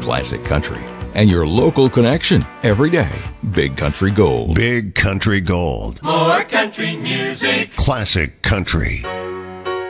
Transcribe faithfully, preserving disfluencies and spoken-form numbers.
classic country, and your local connection every day. Big Country Gold. Big Country Gold. More country music. Classic country.